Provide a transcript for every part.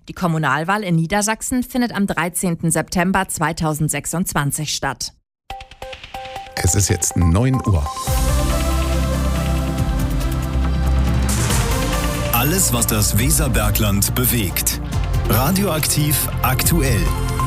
Die Kommunalwahl in Niedersachsen findet am 13. September 2026 statt. Es ist jetzt 9 Uhr. Alles, was das Weserbergland bewegt. Radioaktiv aktuell.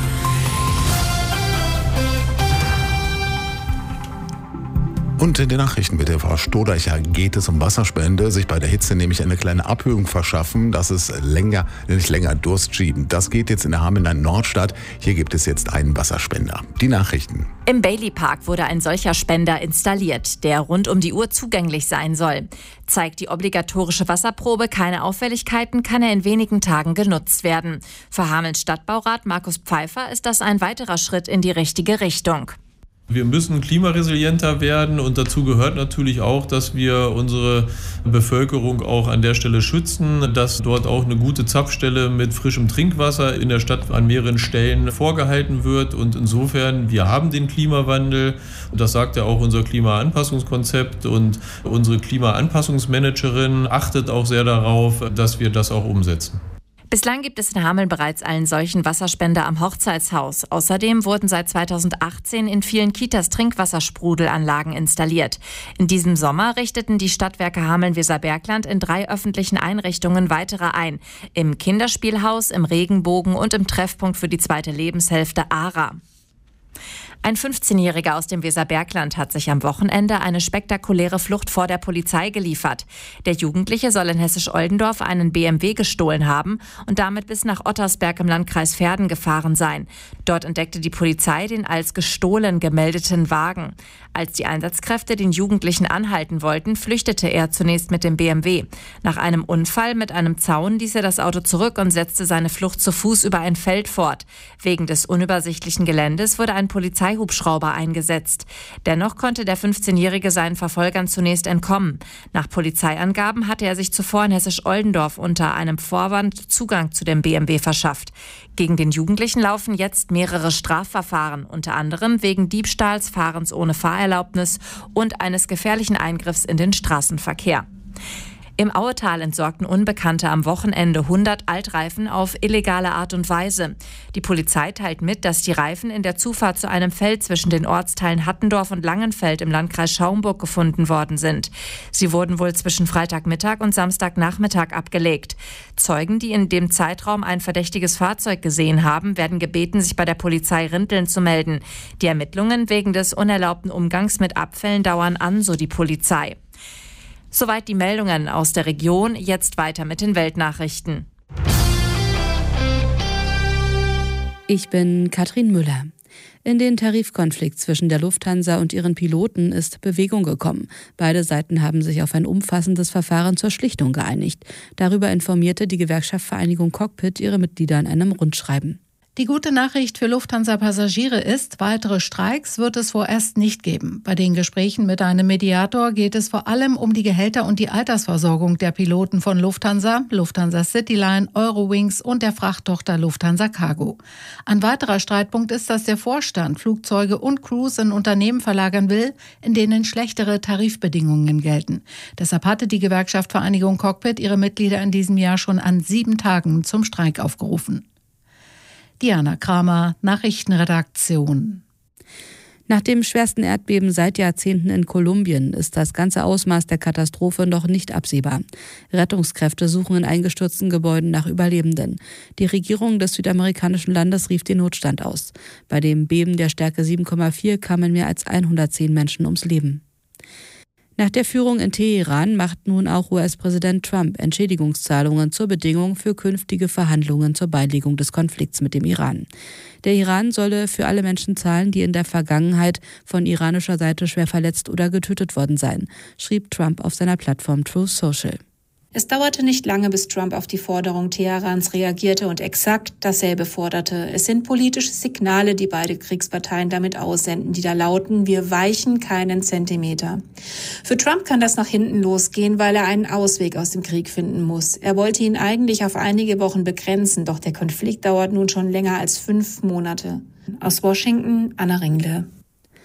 Und in den Nachrichten mit der Frau Stodacher geht es um Wasserspende, sich bei der Hitze nämlich eine kleine Abhöhung verschaffen, dass es nicht länger Durst schieben. Das geht jetzt in der Hamelner Nordstadt. Hier gibt es jetzt einen Wasserspender. Die Nachrichten. Im Bailey Park wurde ein solcher Spender installiert, der rund um die Uhr zugänglich sein soll. Zeigt die obligatorische Wasserprobe keine Auffälligkeiten, kann er in wenigen Tagen genutzt werden. Für Hamelns Stadtbaurat Markus Pfeiffer ist das ein weiterer Schritt in die richtige Richtung. Wir müssen klimaresilienter werden und dazu gehört natürlich auch, dass wir unsere Bevölkerung auch an der Stelle schützen, dass dort auch eine gute Zapfstelle mit frischem Trinkwasser in der Stadt an mehreren Stellen vorgehalten wird. Und insofern, wir haben den Klimawandel, das sagt ja auch unser Klimaanpassungskonzept, und unsere Klimaanpassungsmanagerin achtet auch sehr darauf, dass wir das auch umsetzen. Bislang gibt es in Hameln bereits einen solchen Wasserspender am Hochzeitshaus. Außerdem wurden seit 2018 in vielen Kitas Trinkwassersprudelanlagen installiert. In diesem Sommer richteten die Stadtwerke Hameln-Weserbergland in 3 öffentlichen Einrichtungen weitere ein. Im Kinderspielhaus, im Regenbogen und im Treffpunkt für die zweite Lebenshälfte ARA. Ein 15-Jähriger aus dem Weserbergland hat sich am Wochenende eine spektakuläre Flucht vor der Polizei geliefert. Der Jugendliche soll in Hessisch-Oldendorf einen BMW gestohlen haben und damit bis nach Ottersberg im Landkreis Verden gefahren sein. Dort entdeckte die Polizei den als gestohlen gemeldeten Wagen. Als die Einsatzkräfte den Jugendlichen anhalten wollten, flüchtete er zunächst mit dem BMW. Nach einem Unfall mit einem Zaun ließ er das Auto zurück und setzte seine Flucht zu Fuß über ein Feld fort. Wegen des unübersichtlichen Geländes wurde ein Polizeihubschrauber eingesetzt. Dennoch konnte der 15-Jährige seinen Verfolgern zunächst entkommen. Nach Polizeiangaben hatte er sich zuvor in Hessisch-Oldendorf unter einem Vorwand Zugang zu dem BMW verschafft. Gegen den Jugendlichen laufen jetzt mehrere Strafverfahren, unter anderem wegen Diebstahls, Fahrens ohne Fahrerlaubnis und eines gefährlichen Eingriffs in den Straßenverkehr. Im Auetal entsorgten Unbekannte am Wochenende 100 Altreifen auf illegale Art und Weise. Die Polizei teilt mit, dass die Reifen in der Zufahrt zu einem Feld zwischen den Ortsteilen Hattendorf und Langenfeld im Landkreis Schaumburg gefunden worden sind. Sie wurden wohl zwischen Freitagmittag und Samstagnachmittag abgelegt. Zeugen, die in dem Zeitraum ein verdächtiges Fahrzeug gesehen haben, werden gebeten, sich bei der Polizei Rinteln zu melden. Die Ermittlungen wegen des unerlaubten Umgangs mit Abfällen dauern an, so die Polizei. Soweit die Meldungen aus der Region. Jetzt weiter mit den Weltnachrichten. Ich bin Katrin Müller. In den Tarifkonflikt zwischen der Lufthansa und ihren Piloten ist Bewegung gekommen. Beide Seiten haben sich auf ein umfassendes Verfahren zur Schlichtung geeinigt. Darüber informierte die Gewerkschaft Vereinigung Cockpit ihre Mitglieder in einem Rundschreiben. Die gute Nachricht für Lufthansa-Passagiere ist, weitere Streiks wird es vorerst nicht geben. Bei den Gesprächen mit einem Mediator geht es vor allem um die Gehälter und die Altersversorgung der Piloten von Lufthansa, Lufthansa Cityline, Eurowings und der Frachttochter Lufthansa Cargo. Ein weiterer Streitpunkt ist, dass der Vorstand Flugzeuge und Crews in Unternehmen verlagern will, in denen schlechtere Tarifbedingungen gelten. Deshalb hatte die Gewerkschaft Vereinigung Cockpit ihre Mitglieder in diesem Jahr schon an 7 Tagen zum Streik aufgerufen. Diana Kramer, Nachrichtenredaktion. Nach dem schwersten Erdbeben seit Jahrzehnten in Kolumbien ist das ganze Ausmaß der Katastrophe noch nicht absehbar. Rettungskräfte suchen in eingestürzten Gebäuden nach Überlebenden. Die Regierung des südamerikanischen Landes rief den Notstand aus. Bei dem Beben der Stärke 7,4 kamen mehr als 110 Menschen ums Leben. Nach der Führung in Teheran macht nun auch US-Präsident Trump Entschädigungszahlungen zur Bedingung für künftige Verhandlungen zur Beilegung des Konflikts mit dem Iran. Der Iran solle für alle Menschen zahlen, die in der Vergangenheit von iranischer Seite schwer verletzt oder getötet worden seien, schrieb Trump auf seiner Plattform Truth Social. Es dauerte nicht lange, bis Trump auf die Forderung Teherans reagierte und exakt dasselbe forderte. Es sind politische Signale, die beide Kriegsparteien damit aussenden, die da lauten: Wir weichen keinen Zentimeter. Für Trump kann das nach hinten losgehen, weil er einen Ausweg aus dem Krieg finden muss. Er wollte ihn eigentlich auf einige Wochen begrenzen, doch der Konflikt dauert nun schon länger als 5 Monate. Aus Washington, Anna Ringle.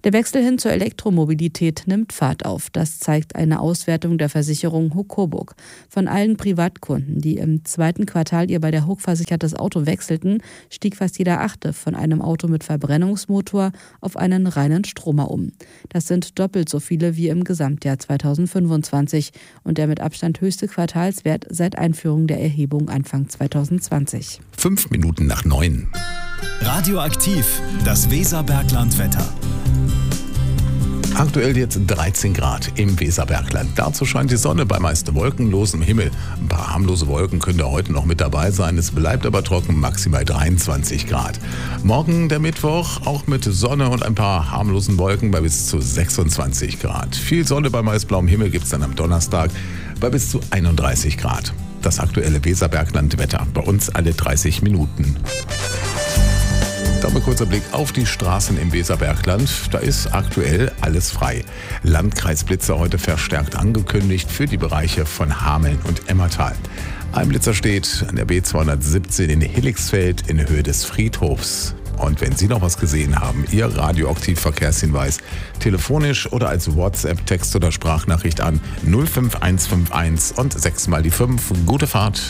Der Wechsel hin zur Elektromobilität nimmt Fahrt auf. Das zeigt eine Auswertung der Versicherung HUK Coburg. Von allen Privatkunden, die im 2. Quartal ihr bei der HUK versichertes Auto wechselten, stieg fast jeder 8. von einem Auto mit Verbrennungsmotor auf einen reinen Stromer um. Das sind doppelt so viele wie im Gesamtjahr 2025 und der mit Abstand höchste Quartalswert seit Einführung der Erhebung Anfang 2020. 5 Minuten nach 9. Radioaktiv, das Weserberglandwetter. Aktuell jetzt 13 Grad im Weserbergland. Dazu scheint die Sonne bei meist wolkenlosem Himmel. Ein paar harmlose Wolken können da heute noch mit dabei sein. Es bleibt aber trocken, maximal 23 Grad. Morgen der Mittwoch, auch mit Sonne und ein paar harmlosen Wolken bei bis zu 26 Grad. Viel Sonne bei meist blauem Himmel gibt es dann am Donnerstag bei bis zu 31 Grad. Das aktuelle Weserberglandwetter bei uns alle 30 Minuten. Dann ein kurzer Blick auf die Straßen im Weserbergland. Da ist aktuell alles frei. Landkreisblitzer heute verstärkt angekündigt für die Bereiche von Hameln und Emmertal. Ein Blitzer steht an der B217 in Hillixfeld in Höhe des Friedhofs. Und wenn Sie noch was gesehen haben, Ihr Radioaktiv-Verkehrshinweis, telefonisch oder als WhatsApp, Text- oder Sprachnachricht an 05151 und 6 mal die 5. Gute Fahrt.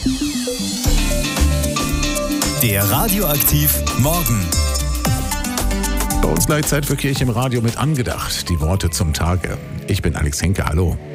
Der Radioaktiv Morgen. Bei uns gleich Zeit für Kirche im Radio mit angedacht. Die Worte zum Tage. Ich bin Alex Henke, hallo.